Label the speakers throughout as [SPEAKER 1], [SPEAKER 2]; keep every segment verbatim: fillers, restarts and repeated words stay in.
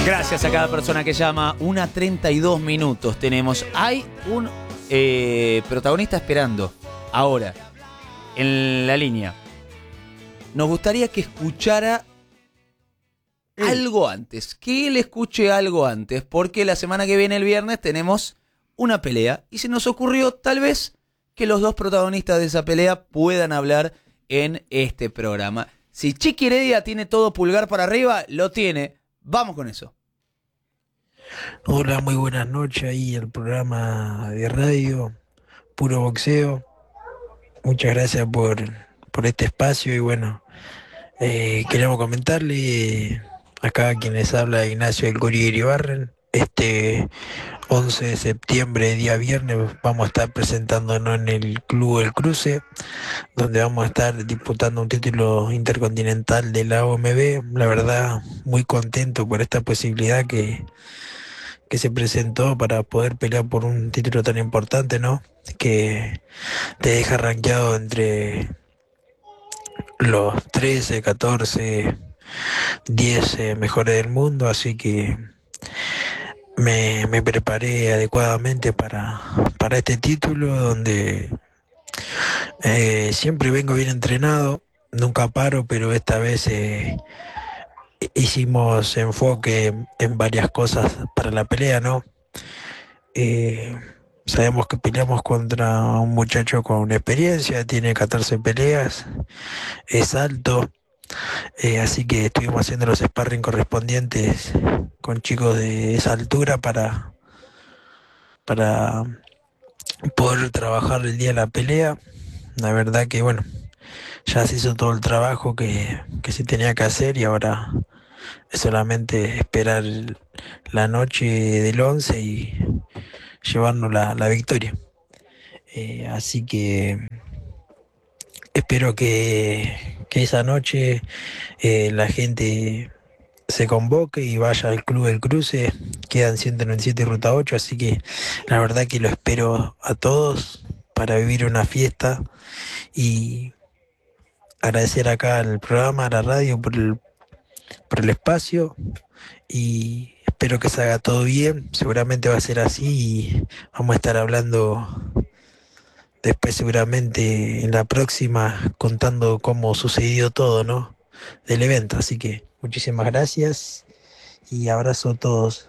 [SPEAKER 1] Gracias a cada persona que llama. Una treinta y dos minutos tenemos. Hay un eh, protagonista esperando ahora en la línea. Nos gustaría que escuchara eh. algo antes. Que él escuche algo antes. Porque la semana que viene, el viernes, tenemos una pelea. Y se nos ocurrió, tal vez, que los dos protagonistas de esa pelea puedan hablar en este programa. Si Chiqui Heredia tiene todo pulgar para arriba, lo tiene. Vamos con eso.
[SPEAKER 2] Hola, muy buenas noches ahí el programa de radio, Puro Boxeo. Muchas gracias por, por este espacio y bueno, eh, queríamos comentarle acá a quien les habla Ignacio del Guri Iribarren. Este once de septiembre, día viernes, vamos a estar presentándonos en el Club El Cruce, donde vamos a estar disputando un título intercontinental de la O M B. La verdad, muy contento por esta posibilidad que, que se presentó para poder pelear por un título tan importante, ¿no? Que te deja rankeado entre los trece, catorce, diez eh, mejores del mundo, así que Me, me preparé adecuadamente para, para este título donde eh, siempre vengo bien entrenado, nunca paro, pero esta vez eh, hicimos enfoque en varias cosas para la pelea, ¿no? Eh, sabemos que peleamos contra un muchacho con experiencia, tiene catorce peleas, es alto. Eh, así que estuvimos haciendo los sparring correspondientes con chicos de esa altura para, para poder trabajar el día de la pelea. La verdad que bueno, ya se hizo todo el trabajo que, que se tenía que hacer y ahora es solamente esperar la noche del once y llevarnos la, la victoria. Eh, así que espero que, que esa noche eh, la gente se convoque y vaya al Club del Cruce. Quedan ciento noventa y siete y Ruta ocho, así que la verdad que lo espero a todos para vivir una fiesta y agradecer acá al programa, a la radio por el, por el espacio y espero que se haga todo bien. Seguramente va a ser así y vamos a estar hablando después seguramente en la próxima contando cómo sucedió todo, ¿no? Del evento, así que muchísimas gracias y abrazo a todos.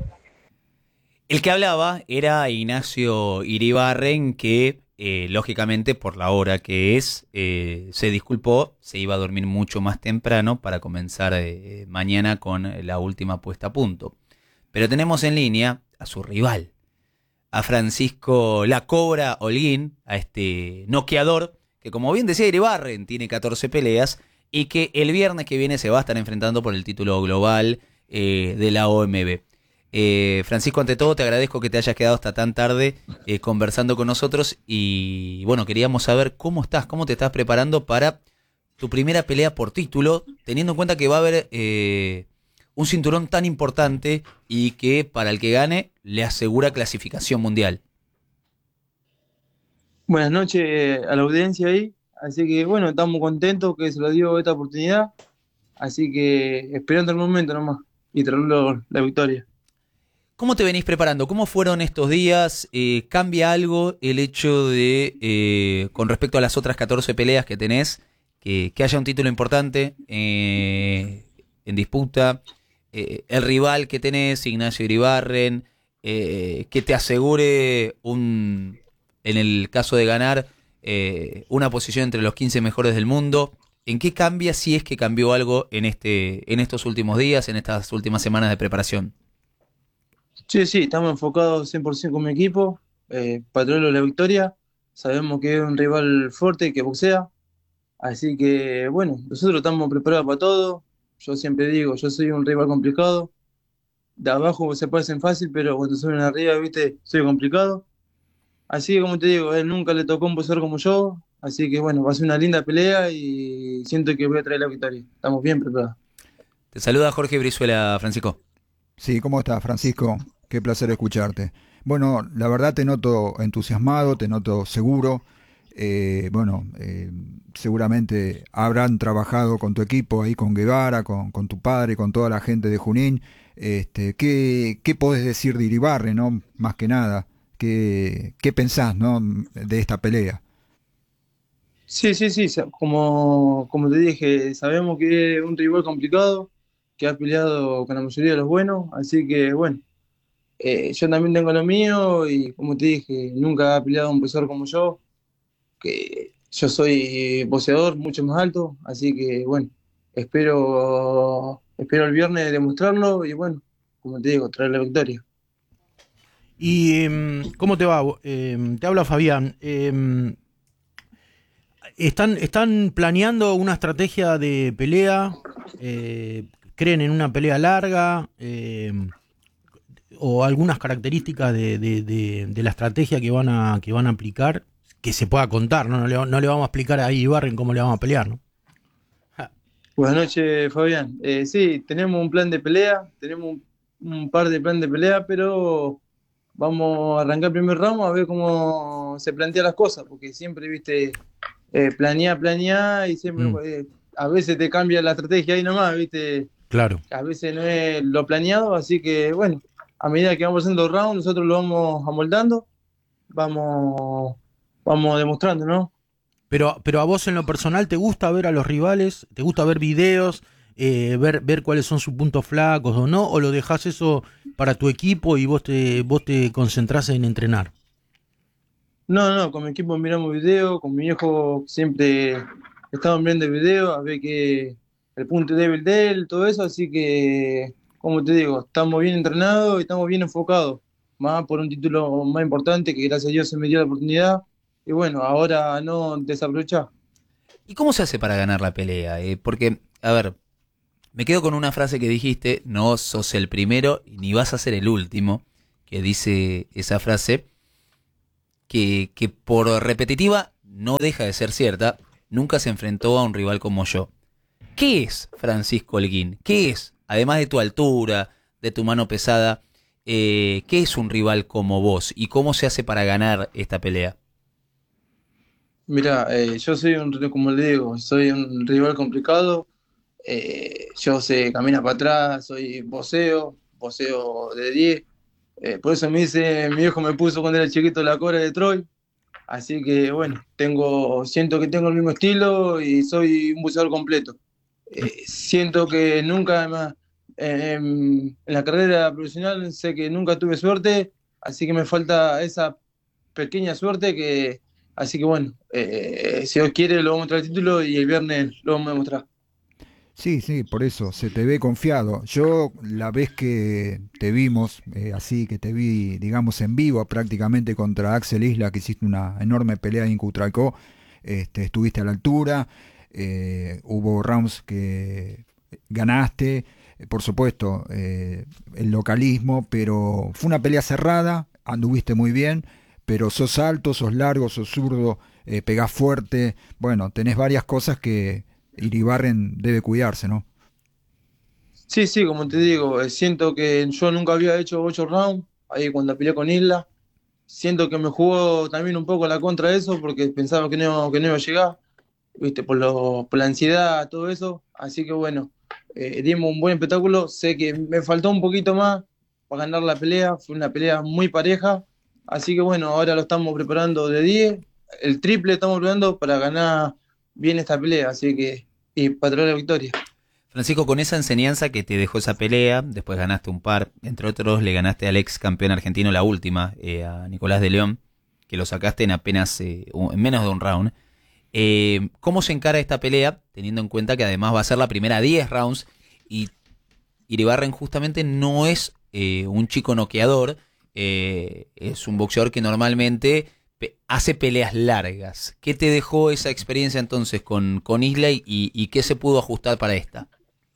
[SPEAKER 1] El que hablaba era Ignacio Iribarren, que eh, lógicamente por la hora que es, eh, se disculpó, se iba a dormir mucho más temprano para comenzar eh, mañana con la última puesta a punto. Pero tenemos en línea a su rival, a Francisco La Cobra Holguín, a este noqueador, que como bien decía Iribarren, tiene catorce peleas y que el viernes que viene se va a estar enfrentando por el título global eh, de la O M B. Eh, Francisco, ante todo te agradezco que te hayas quedado hasta tan tarde eh, conversando con nosotros y bueno, queríamos saber cómo estás, cómo te estás preparando para tu primera pelea por título, teniendo en cuenta que va a haber eh, un cinturón tan importante y que para el que gane le asegura clasificación mundial.
[SPEAKER 3] Buenas noches a la audiencia ahí, así que bueno, estamos contentos que se lo dio esta oportunidad, así que esperando el momento nomás y traerlo la victoria.
[SPEAKER 1] ¿Cómo te venís preparando? ¿Cómo fueron estos días? Eh, ¿Cambia algo el hecho de, eh, con respecto a las otras catorce peleas que tenés, que, que haya un título importante eh, en disputa? Eh, el rival que tenés, Ignacio Iribarren, eh, que te asegure, un, en el caso de ganar, eh, una posición entre los quince mejores del mundo. ¿En qué cambia, si es que cambió algo en, este, en estos últimos días, en estas últimas semanas de preparación?
[SPEAKER 3] Sí, sí, estamos enfocados cien por ciento con mi equipo, eh, para traerlo la victoria. Sabemos que es un rival fuerte que boxea, así que bueno, nosotros estamos preparados para todo. Yo siempre digo, yo soy un rival complicado. De abajo se parecen fácil, pero cuando suben arriba, viste, soy complicado. Así que como te digo, a él nunca le tocó un boxeador como yo, así que bueno, va a ser una linda pelea y siento que voy a traer la victoria. Estamos bien preparados.
[SPEAKER 1] Te saluda Jorge Brizuela, Francisco.
[SPEAKER 4] Sí, ¿cómo estás, Francisco? Qué placer escucharte. Bueno, la verdad te noto entusiasmado, te noto seguro Eh, bueno, eh, seguramente habrán trabajado con tu equipo ahí, con Guevara, con, con tu padre, con toda la gente de Junín. Este, ¿qué, qué podés decir de Iribarren, no? Más que nada, ¿qué, qué pensás, no, de esta pelea?
[SPEAKER 3] Sí, sí, sí, sa- como, como te dije, sabemos que es un rival complicado, que ha peleado con la mayoría de los buenos, así que bueno, eh, yo también tengo lo mío y como te dije, nunca ha peleado un boxeador como yo, que yo soy boxeador mucho más alto, así que bueno, espero, espero el viernes demostrarlo y bueno, como te digo, traer la victoria.
[SPEAKER 5] ¿Y em, cómo te va? Em, te habla Fabián. Em, ¿están, están planeando una estrategia de pelea? Eh, ¿Creen en una pelea larga? Em, ¿O algunas características de, de- de- de la estrategia que van a, que van a aplicar? Que se pueda contar, ¿no? No le, no le vamos a explicar a Ibarren cómo le vamos a pelear, ¿no? Ja.
[SPEAKER 3] Buenas noches, Fabián. Eh, sí, tenemos un plan de pelea, tenemos un, un par de plan de pelea, pero vamos a arrancar el primer round a ver cómo se plantean las cosas, porque siempre, viste, eh, planear, planear y siempre
[SPEAKER 5] Mm,
[SPEAKER 3] eh, a veces te cambia la estrategia ahí nomás, viste,
[SPEAKER 5] claro.
[SPEAKER 3] a veces no es lo planeado, así que bueno, a medida que vamos haciendo el round, nosotros lo vamos amoldando, vamos, vamos demostrando, ¿no?
[SPEAKER 5] Pero, pero a vos en lo personal, ¿te gusta ver a los rivales? ¿Te gusta ver videos? Eh, ver, ver cuáles son sus puntos flacos o no? ¿O lo dejás eso para tu equipo y vos te, vos te concentrás en entrenar?
[SPEAKER 3] No, no, con mi equipo miramos video, con mi viejo siempre estamos viendo video, a ver que el punto débil de él, todo eso, así que, como te digo, estamos bien entrenados y estamos bien enfocados, más por un título más importante que gracias a Dios se me dio la oportunidad, y bueno, ahora no desaprovechar.
[SPEAKER 1] ¿Y cómo se hace para ganar la pelea? Eh, porque, a ver, me quedo con una frase que dijiste, no sos el primero ni vas a ser el último, que dice esa frase, que, que por repetitiva no deja de ser cierta, nunca se enfrentó a un rival como yo. ¿Qué es Francisco Holguín? ¿Qué es, además de tu altura, de tu mano pesada, eh, qué es un rival como vos y cómo se hace para ganar esta pelea?
[SPEAKER 3] Mira, eh, yo soy un, como le digo, soy un rival complicado. Eh, yo sé caminar para atrás, soy voceo, voceo de diez. Eh, por eso me dice, mi viejo me puso cuando era chiquito la cobra de Troy. Así que bueno, tengo, siento que tengo el mismo estilo y soy un buceador completo. Eh, siento que nunca más, eh, en, en la carrera profesional sé que nunca tuve suerte, así que me falta esa pequeña suerte que, así que bueno, eh, si Dios quiere lo vamos a mostrar el título y el viernes lo vamos a demostrar.
[SPEAKER 4] Sí, sí, por eso, se te ve confiado. Yo la vez que te vimos, eh, así que te vi, digamos, en vivo prácticamente contra Axel Isla, que hiciste una enorme pelea en Cutralcó, este, estuviste a la altura, eh, hubo rounds que ganaste, eh, por supuesto, eh, el localismo, pero fue una pelea cerrada, anduviste muy bien, pero sos alto, sos largo, sos zurdo, eh, pegás fuerte, bueno, tenés varias cosas que Iribarren debe cuidarse, ¿no?
[SPEAKER 3] Sí, sí, como te digo, eh, siento que yo nunca había hecho ocho rounds, ahí cuando peleé con Isla, siento que me jugó también un poco la contra de eso, porque pensaba que no, que no iba a llegar, viste, por, lo, por la ansiedad, todo eso, así que bueno, eh, dimos un buen espectáculo, sé que me faltó un poquito más para ganar la pelea, fue una pelea muy pareja, así que bueno, ahora lo estamos preparando de diez, el triple estamos preparando para ganar bien esta pelea, así que, y para traer la victoria.
[SPEAKER 1] Francisco, con esa enseñanza que te dejó esa pelea, después ganaste un par, entre otros le ganaste al ex campeón argentino la última, eh, a Nicolás de León, que lo sacaste en apenas, eh, un- en menos de un round. Eh, ¿Cómo se encara esta pelea, teniendo en cuenta que además va a ser la primera diez rounds y Iribarren justamente no es eh, un chico noqueador, eh, es un boxeador que normalmente pe- hace peleas largas? ¿Qué te dejó esa experiencia entonces con, con Isla y, y qué se pudo ajustar para esta?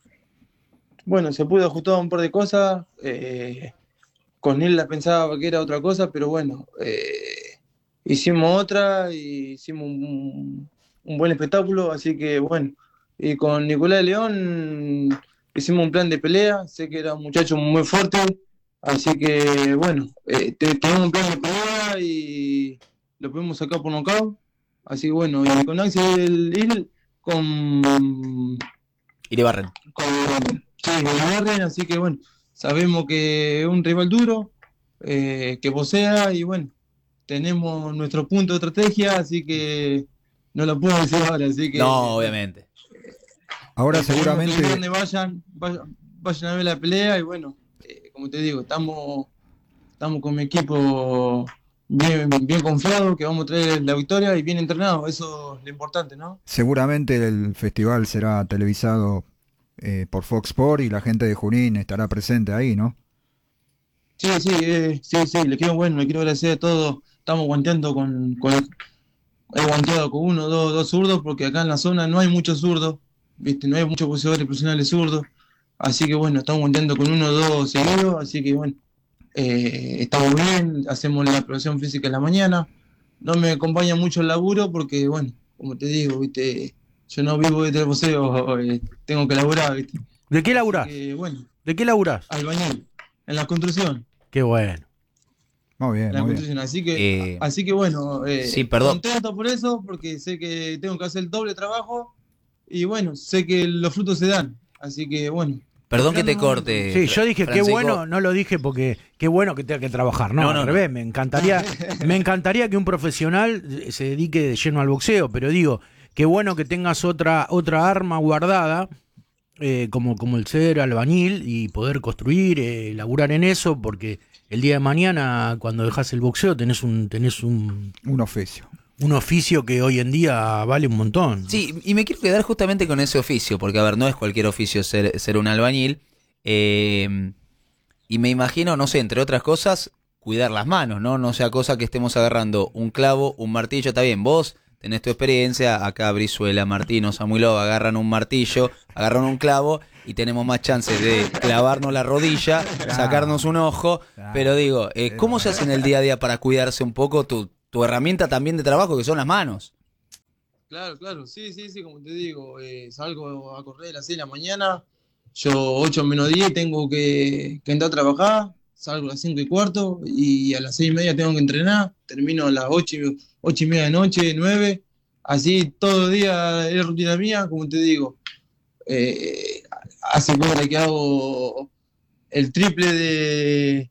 [SPEAKER 3] Bueno, se pudo ajustar un par de cosas. Eh, con él la pensaba que era otra cosa, pero bueno, eh, hicimos otra y hicimos un, un buen espectáculo, así que bueno. Y con Nicolás de León hicimos un plan de pelea, sé que era un muchacho muy fuerte, así que bueno, eh, te- tenemos un plan de pelea y lo pudimos sacar por nocaut, Así que bueno, y con Axel Il, con,
[SPEAKER 1] Iribarren.
[SPEAKER 3] con, sí, con Iribarren, así que bueno, sabemos que es un rival duro, eh, que posea, y bueno, tenemos nuestro punto de estrategia, así que no lo puedo decir ahora, así que...
[SPEAKER 1] No, obviamente.
[SPEAKER 4] Ahora
[SPEAKER 3] esperemos que el
[SPEAKER 4] seguramente,
[SPEAKER 3] viernes vayan, vayan, vayan a ver la pelea, y bueno, eh, como te digo, estamos, estamos con mi equipo bien, bien confiado, que vamos a traer la victoria y bien entrenado, eso es lo importante, ¿no?
[SPEAKER 4] seguramente el festival será televisado eh, por Fox Sports y la gente de Junín estará presente ahí, ¿no?
[SPEAKER 3] Sí, sí, eh, sí, sí, le quiero, bueno, le quiero agradecer a todos, estamos guanteando con, con he guanteado con uno, dos, dos zurdos, porque acá en la zona no hay muchos zurdos, ¿viste? No hay muchos boxeadores profesionales zurdos, así que bueno, estamos guanteando con uno o dos seguidos, así que bueno, eh, estamos bien, hacemos la preparación física en la mañana, no me acompaña mucho el laburo porque, bueno, como te digo, ¿viste? Yo no vivo de boxeo, eh, tengo que laburar, ¿viste?
[SPEAKER 5] ¿De qué
[SPEAKER 3] Así
[SPEAKER 5] laburás?
[SPEAKER 3] que, bueno,
[SPEAKER 5] ¿De qué laburás?
[SPEAKER 3] albañil, en la construcción.
[SPEAKER 5] Qué bueno.
[SPEAKER 4] Muy bien,
[SPEAKER 3] La
[SPEAKER 4] muy bien.
[SPEAKER 3] construcción. Así que,
[SPEAKER 1] Eh,
[SPEAKER 3] así que bueno, eh,
[SPEAKER 1] sí, perdón.
[SPEAKER 3] contento por eso, porque sé que tengo que hacer el doble trabajo y bueno, sé que los frutos se dan. Así que bueno.
[SPEAKER 1] Perdón que te
[SPEAKER 3] esperando un
[SPEAKER 1] corte.
[SPEAKER 5] Sí, yo dije, qué
[SPEAKER 1] Francisco.
[SPEAKER 5] bueno, no lo dije porque qué bueno que tenga que trabajar. No,
[SPEAKER 1] No,
[SPEAKER 5] al
[SPEAKER 1] no, no.
[SPEAKER 5] revés, me encantaría, me encantaría que un profesional se dedique de lleno al boxeo, pero digo, qué bueno que tengas otra, otra arma guardada, eh, como, como el ser albañil y poder construir, eh, laburar en eso, porque el día de mañana, cuando dejas el boxeo, tenés un, tenés un,
[SPEAKER 4] Un oficio.
[SPEAKER 5] un oficio que hoy en día vale un montón.
[SPEAKER 1] Sí, y me quiero quedar justamente con ese oficio, porque a ver, no es cualquier oficio ser, ser un albañil. eh, y me imagino, no sé, entre otras cosas, cuidar las manos, ¿no? No sea cosa que estemos agarrando un clavo, un martillo, está bien, vos tenés tu experiencia, acá Brizuela, Martino, Samuilov agarran un martillo, agarran un clavo y tenemos más chances de clavarnos la rodilla, sacarnos un ojo,
[SPEAKER 4] Claro.
[SPEAKER 1] pero digo, eh, ¿cómo se hace en el día a día para cuidarse un poco tu, tu herramienta también de trabajo, que son las manos?
[SPEAKER 3] Claro, claro, sí, sí, sí, como te digo, eh, salgo a correr a las seis de la mañana, yo ocho menos diez tengo que, que entrar a trabajar, salgo a las cinco y cuarto y a las seis y media tengo que entrenar, termino a las ocho, y- ocho y media de noche, nueve, así todo el día es rutina mía, como te digo, eh, hace poco que hago el triple de,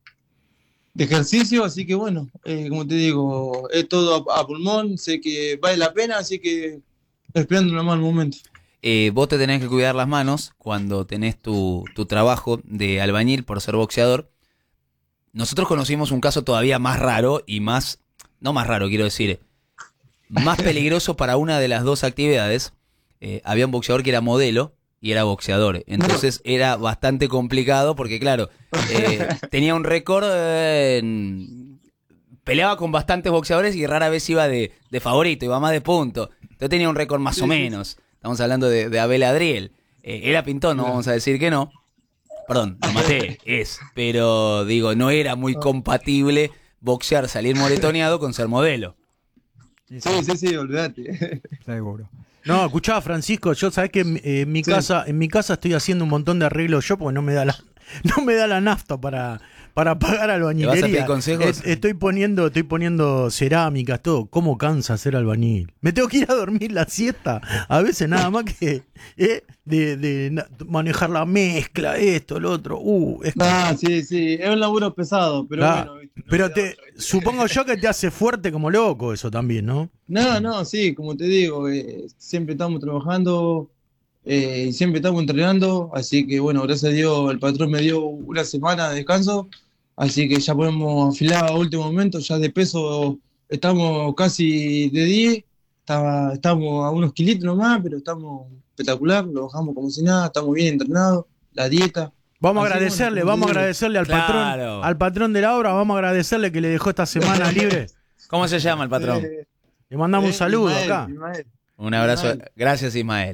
[SPEAKER 3] de ejercicio, así que bueno, eh, como te digo, es todo a, a pulmón, sé que vale la pena, así que esperando un mal momento.
[SPEAKER 1] Eh, vos te tenés que cuidar las manos cuando tenés tu, tu trabajo de albañil por ser boxeador. Nosotros conocimos un caso todavía más raro y más, no más raro, quiero decir, más peligroso para una de las dos actividades. Eh, había un boxeador que era modelo y era boxeador. Entonces era bastante complicado porque, claro, eh, tenía un récord, eh, en- peleaba con bastantes boxeadores y rara vez iba de, de favorito, iba más de punto. Entonces tenía un récord más
[SPEAKER 3] Sí,
[SPEAKER 1] o
[SPEAKER 3] sí,
[SPEAKER 1] menos. Estamos hablando de, de Abel Adriel. Eh, era pintón, no vamos a decir que no. Perdón, lo maté, es. Pero digo, no era muy compatible boxear, salir moretoneado con ser modelo.
[SPEAKER 3] Sí, sí, sí, olvídate.
[SPEAKER 4] Seguro.
[SPEAKER 5] No, escuchaba Francisco, yo sabés que en, eh, en mi
[SPEAKER 3] Sí.
[SPEAKER 5] casa, en mi casa estoy haciendo un montón de arreglos yo porque no me da la, no me da la nafta para, para pagar albañilería.
[SPEAKER 1] ¿Le vas a pedir consejos?
[SPEAKER 5] Es- estoy poniendo, estoy poniendo cerámicas, todo. ¿Cómo cansa ser albañil? Me tengo que ir a dormir la siesta, a veces nada más que eh, de, de na- manejar la mezcla, esto, lo otro. Uh, es
[SPEAKER 3] Ah, sí, sí, es un laburo pesado, pero
[SPEAKER 5] Claro.
[SPEAKER 3] bueno. ¿viste? No
[SPEAKER 5] Pero
[SPEAKER 3] queda
[SPEAKER 5] te,
[SPEAKER 3] otra, ¿viste?
[SPEAKER 5] supongo yo que te hace fuerte como loco eso también, ¿no?
[SPEAKER 3] No, no, sí, como te digo, eh, siempre estamos trabajando, eh, y siempre estamos entrenando, así que bueno, gracias a Dios el patrón me dio una semana de descanso, así que ya podemos afilar a último momento, ya de peso estamos casi de diez, estaba, estamos a unos kilitos nomás, pero estamos espectacular, lo bajamos como si nada, estamos bien entrenados, la dieta.
[SPEAKER 5] Vamos a
[SPEAKER 3] Así,
[SPEAKER 5] agradecerle,
[SPEAKER 3] bueno, como
[SPEAKER 5] vamos a
[SPEAKER 3] te digo.
[SPEAKER 5] agradecerle al
[SPEAKER 1] Claro.
[SPEAKER 5] patrón, al patrón de la obra, vamos a agradecerle que le dejó esta semana libre.
[SPEAKER 1] ¿Cómo se llama el patrón?
[SPEAKER 3] Eh,
[SPEAKER 5] Le mandamos un
[SPEAKER 3] eh,
[SPEAKER 5] saludo
[SPEAKER 3] Ismael,
[SPEAKER 5] acá.
[SPEAKER 3] Ismael.
[SPEAKER 1] Un abrazo.
[SPEAKER 3] Ismael.
[SPEAKER 1] Gracias, Ismael.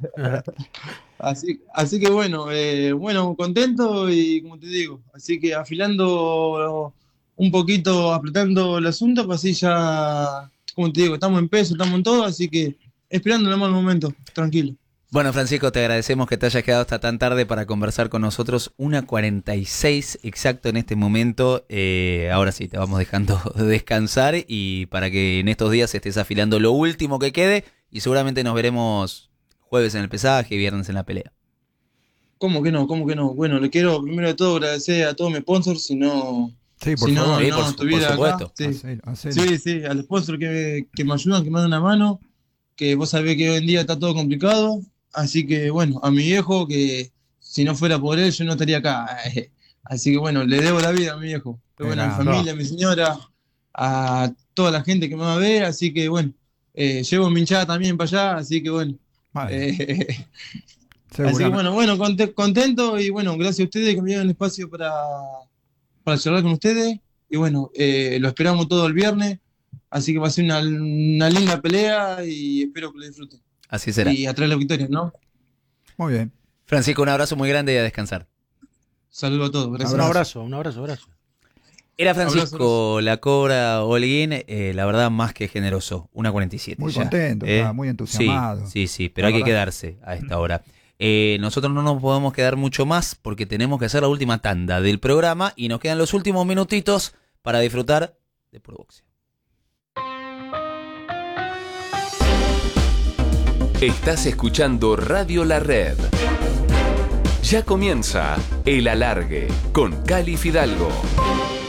[SPEAKER 3] Así, así que bueno, eh, bueno, contento y como te digo, así que afilando un poquito, apretando el asunto, pues así ya, como te digo, estamos en peso, estamos en todo, así que esperando el mal momento, tranquilo.
[SPEAKER 1] Bueno, Francisco, te agradecemos que te hayas quedado hasta tan tarde para conversar con nosotros. una cuarenta y seis exacto en este momento. Eh, ahora sí, te vamos dejando descansar y para que en estos días estés afilando lo último que quede y seguramente nos veremos jueves en el pesaje y viernes en la pelea.
[SPEAKER 3] ¿Cómo que no? ¿Cómo que no? Bueno, le quiero primero de todo agradecer a todos mis sponsors, si no,
[SPEAKER 4] Sí, por
[SPEAKER 3] si no,
[SPEAKER 4] favor.
[SPEAKER 1] Sí,
[SPEAKER 3] no
[SPEAKER 1] por su-
[SPEAKER 3] estuviera
[SPEAKER 1] por
[SPEAKER 3] acá.
[SPEAKER 1] supuesto.
[SPEAKER 3] Sí.
[SPEAKER 4] Hacelo, hacelo.
[SPEAKER 3] Sí, sí, al sponsor que, que me ayudan, que me dan una mano, que vos sabés que hoy en día está todo complicado, así que bueno, a mi viejo, que si no fuera por él yo no estaría acá, así que bueno, le debo la vida a mi viejo, pero bueno, a mi
[SPEAKER 4] Grande.
[SPEAKER 3] familia, a mi señora, a toda la gente que me va a ver, así que bueno, eh, llevo mi hinchada también para allá, así que bueno,
[SPEAKER 4] Vale,
[SPEAKER 3] eh, así que
[SPEAKER 4] seguramente.
[SPEAKER 3] bueno, bueno, conte- contento y bueno, gracias a ustedes que me dieron el espacio para, para charlar con ustedes. Y bueno, eh, lo esperamos todo el viernes, así que va a ser una, una linda pelea y espero que lo disfruten.
[SPEAKER 1] Así será.
[SPEAKER 3] Y atraer la victoria, ¿no?
[SPEAKER 4] Muy bien.
[SPEAKER 1] Francisco, un abrazo muy grande y a descansar.
[SPEAKER 3] Saludos a todos, gracias.
[SPEAKER 5] Un abrazo, un abrazo, abrazo.
[SPEAKER 1] Era Francisco
[SPEAKER 3] Abrazo.
[SPEAKER 1] La Cobra Holguín, eh, la verdad más que generoso, una cuarenta y siete.
[SPEAKER 4] Muy
[SPEAKER 1] ya,
[SPEAKER 4] contento,
[SPEAKER 1] ¿eh?
[SPEAKER 4] está muy entusiasmado.
[SPEAKER 1] Sí, sí, sí, pero
[SPEAKER 4] La
[SPEAKER 1] hay que
[SPEAKER 4] verdad.
[SPEAKER 1] quedarse a esta hora. Eh, nosotros no nos podemos quedar mucho más porque tenemos que hacer la última tanda del programa y nos quedan los últimos minutitos para disfrutar de Puro Boxeo.
[SPEAKER 6] Estás escuchando Radio La Red. Ya comienza El Alargue con Cali Fidalgo.